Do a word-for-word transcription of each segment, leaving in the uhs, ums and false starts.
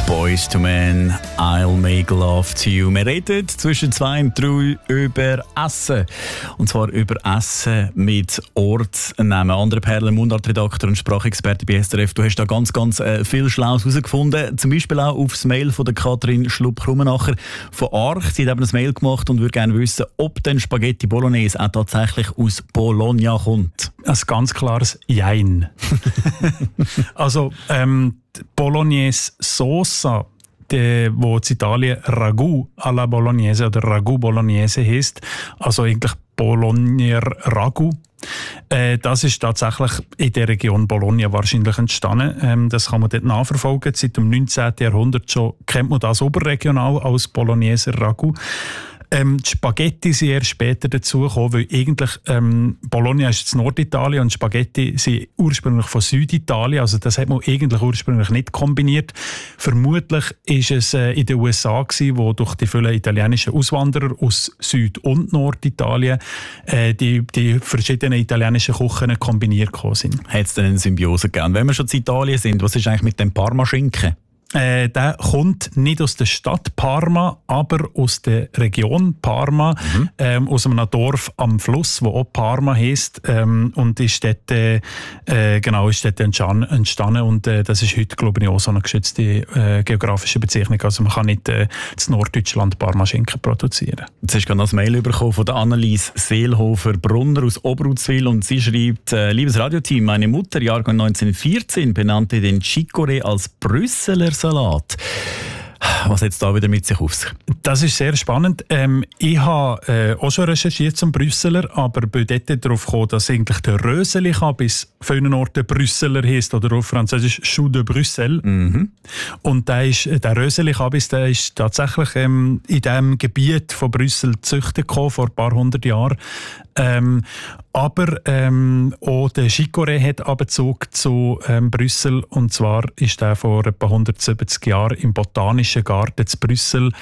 Boyz two Men, I'll make love to you. Wir reden zwischen zwei und drei über Essen. Und zwar über Essen mit Ortsnamen. Andere Perlen, Mundartredakteur und Sprachexperte bei S R F. Du hast da ganz, ganz äh, viel Schlaues herausgefunden. Zum Beispiel auch auf das Mail von der Katrin Schlupp-Krummenacher von Arch. Sie hat eben ein Mail gemacht und würde gerne wissen, ob denn Spaghetti Bolognese auch tatsächlich aus Bologna kommt. Ein ganz klares Jein. Also, ähm, Bolognese Soße, die, wo in Italien Ragu alla Bolognese oder Ragu Bolognese heisst, also eigentlich Bologner Ragu. Äh, das ist tatsächlich in der Region Bologna wahrscheinlich entstanden. Ähm, das kann man dort nachverfolgen. Seit dem neunzehnten Jahrhundert schon kennt man das oberregional als Bologneser Ragu. Ähm, die Spaghetti sind eher später dazugekommen, weil eigentlich ähm, Bologna ist jetzt Norditalien und Spaghetti sind ursprünglich von Süditalien, also das hat man eigentlich ursprünglich nicht kombiniert. Vermutlich ist es äh, in den U S A gewesen, wo durch die vielen italienischen Auswanderer aus Süd- und Norditalien äh, die, die verschiedenen italienischen Küchen kombiniert gekommen sind. Hat es denn eine Symbiose gegeben? Wenn wir schon in Italien sind, was ist eigentlich mit dem Parmaschinken? Äh, der kommt nicht aus der Stadt Parma, aber aus der Region Parma, mhm. ähm, aus einem Dorf am Fluss, wo auch Parma heisst, ähm, und ist dort, äh, genau, ist dort entstanden. Und äh, das ist heute, glaube ich, auch so eine geschützte äh, geografische Bezeichnung. Also man kann nicht äh, in Norddeutschland Parma-Schinken produzieren. Jetzt hast du gerade ein Mail bekommen von der Annelies Seelhofer-Brunner aus Oberutzwil und sie schreibt, äh, liebes Radioteam, meine Mutter, Jahrgang neunzehnhundertvierzehn, benannte den Chicorée als Brüsseler Salat. Was hat es da wieder mit sich auf sich? Das ist sehr spannend. Ähm, ich habe äh, auch schon recherchiert zum Brüsseler, aber bin dort darauf gekommen, dass eigentlich der Röseli-Kabis vielen Orten Brüsseler heisst oder auf Französisch Chou de Bruxelles. Mhm. Und der, ist, der Röseli-Kabis, der ist tatsächlich ähm, in diesem Gebiet von Brüssel gezüchtet gekommen, vor ein paar hundert Jahren. Ähm, aber ähm, auch der Chicorée hat Abzug zu ähm, Brüssel, und zwar ist der vor etwa hundertsiebzig Jahren im Botanischen Garten zu Brüssel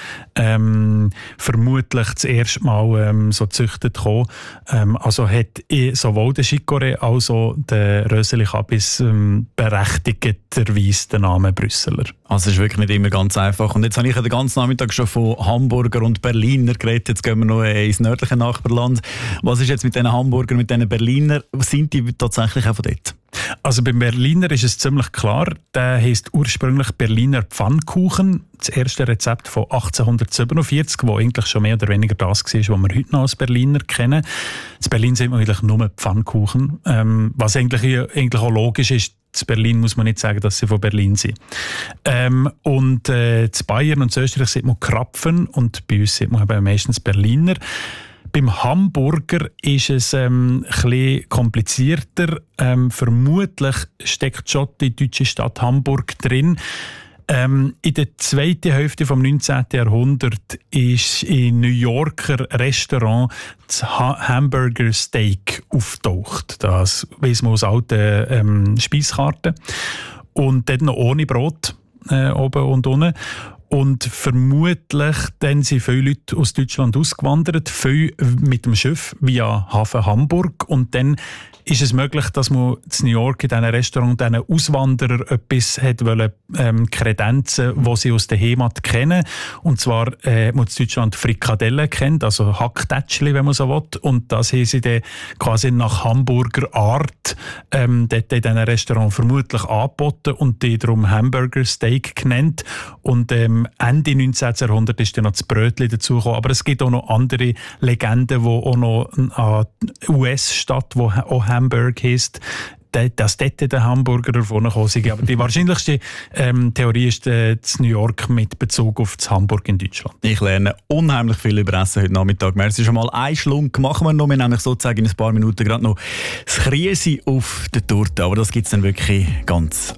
ähm, vermutlich das erste Mal ähm, so gezüchtet gekommen. Ähm, also hat sowohl der Chicorée als auch der Röseli-Kabis ähm, berechtigterweise den Namen Brüsseler. Also es ist wirklich nicht immer ganz einfach. Und jetzt habe ich ja den ganzen Nachmittag schon von Hamburger und Berliner geredet. Jetzt gehen wir noch ins nördliche Nachbarland. Was ist jetzt mit diesen Hamburger, mit diesen Berliner? Sind die tatsächlich auch von dort? Also beim Berliner ist es ziemlich klar. Der heisst ursprünglich Berliner Pfannkuchen. Das erste Rezept von achtzehnhundertsiebenundvierzig, wo eigentlich schon mehr oder weniger das war, was wir heute noch als Berliner kennen. In Berlin sind wir eigentlich nur Pfannkuchen. Ähm, was eigentlich, eigentlich auch logisch ist. In Berlin muss man nicht sagen, dass sie von Berlin sind. Ähm, und äh, in Bayern und in Österreich sieht man Krapfen und bei uns sieht man eben meistens Berliner. Beim Hamburger ist es ähm, ein bisschen komplizierter. Ähm, vermutlich steckt schon die deutsche Stadt Hamburg drin. Ähm, in der zweiten Hälfte des neunzehnten Jahrhunderts ist in New Yorker Restaurant das ha- Hamburger Steak auftaucht. Das weiss man aus alten ähm, Speiskarten. Und dort noch ohne Brot, äh, oben und unten. Und vermutlich dann sind viele Leute aus Deutschland ausgewandert, viele mit dem Schiff via Hafen Hamburg. Und dann ist es möglich, dass man in New York in diesem Restaurant diesen Auswanderern etwas hat wollen, ähm, kredenzen, die sie aus der Heimat kennen. Und zwar äh, man in Deutschland Frikadellen kennt, also Hacktätschli, wenn man so will. Und das haben sie dann quasi nach Hamburger Art ähm, dort in diesem Restaurant vermutlich angeboten und die darum Hamburger Steak genannt. Und ähm, Ende neunzehnten Jahrhundert ist dann noch das Brötchen dazugekommen. Aber es gibt auch noch andere Legenden, die auch noch an U S-Stadt, die auch Hamburg heisst, dass dort der Hamburger davon gekommen sind. Aber die wahrscheinlichste ähm, Theorie ist äh, das New York mit Bezug auf das Hamburg in Deutschland. Ich lerne unheimlich viel über Essen heute Nachmittag. Merci schon mal. Einen Schlunk machen wir noch. Wir nämlich sozusagen in ein paar Minuten gerade noch das Kriesi auf der Torte. Aber das gibt es dann wirklich ganz